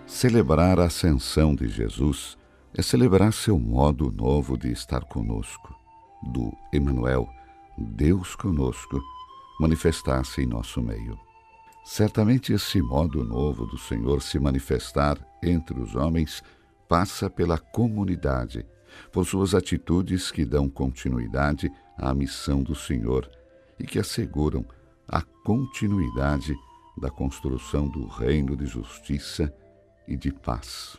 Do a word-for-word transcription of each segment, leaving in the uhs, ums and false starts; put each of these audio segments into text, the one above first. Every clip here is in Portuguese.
Celebrar a ascensão de Jesus é celebrar seu modo novo de estar conosco, do Emanuel, Deus conosco, manifestar-se em nosso meio. Certamente esse modo novo do Senhor se manifestar entre os homens passa pela comunidade, por suas atitudes que dão continuidade à missão do Senhor e que asseguram a continuidade da construção do reino de justiça e de paz.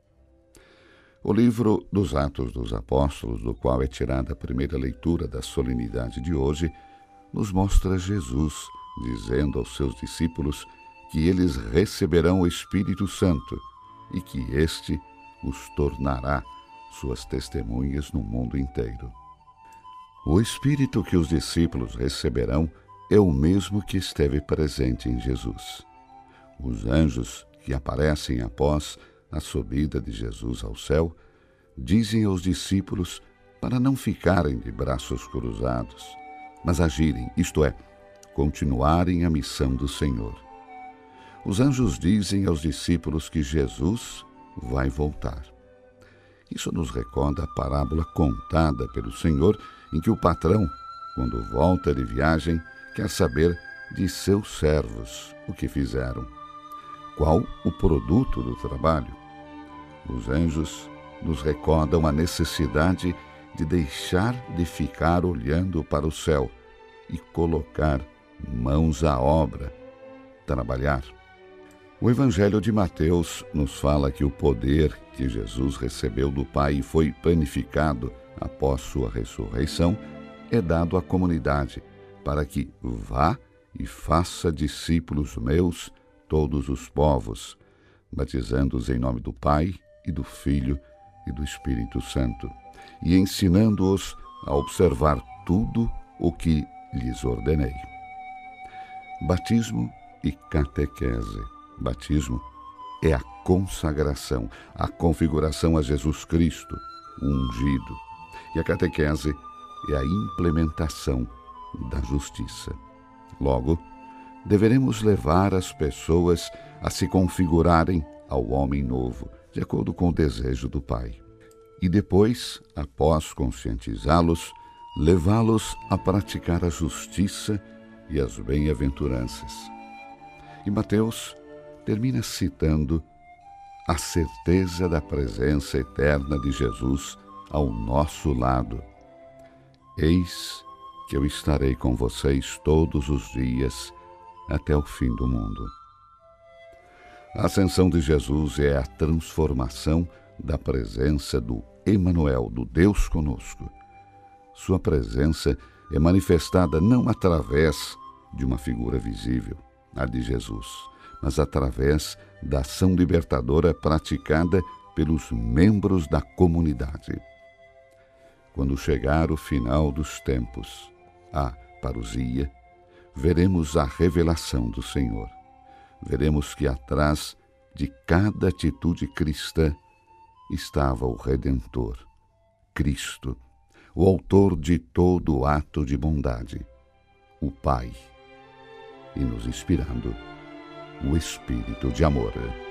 O livro dos Atos dos Apóstolos, do qual é tirada a primeira leitura da solenidade de hoje, nos mostra Jesus dizendo aos seus discípulos que eles receberão o Espírito Santo e que este os tornará suas testemunhas no mundo inteiro. O Espírito que os discípulos receberão é o mesmo que esteve presente em Jesus. Os anjos que aparecem após a subida de Jesus ao céu dizem aos discípulos para não ficarem de braços cruzados, mas agirem, isto é, continuarem a missão do Senhor. Os anjos dizem aos discípulos que Jesus vai voltar. Isso nos recorda a parábola contada pelo Senhor, em que o patrão, quando volta de viagem, quer saber de seus servos o que fizeram. Qual o produto do trabalho? Os anjos nos recordam a necessidade de deixar de ficar olhando para o céu e colocar mãos à obra, trabalhar. O Evangelho de Mateus nos fala que o poder que Jesus recebeu do Pai e foi planificado após sua ressurreição é dado à comunidade, para que vá e faça discípulos meus todos os povos, batizando-os em nome do Pai e do Filho e do Espírito Santo, e ensinando-os a observar tudo o que lhes ordenei. Batismo e catequese. Batismo é a consagração, a configuração a Jesus Cristo, o ungido, e a catequese é a implementação da justiça. Logo, deveremos levar as pessoas a se configurarem ao homem novo, de acordo com o desejo do Pai. E depois, após conscientizá-los, levá-los a praticar a justiça e as bem-aventuranças. E Mateus termina citando a certeza da presença eterna de Jesus ao nosso lado. Eis que eu estarei com vocês todos os dias até o fim do mundo. A ascensão de Jesus é a transformação da presença do Emanuel, do Deus conosco. Sua presença é manifestada não através de uma figura visível, a de Jesus, mas através da ação libertadora praticada pelos membros da comunidade. Quando chegar o final dos tempos, a parousia, veremos a revelação do Senhor. Veremos que atrás de cada atitude cristã estava o Redentor, Cristo, o autor de todo ato de bondade, o Pai, e nos inspirando o Espírito de amor.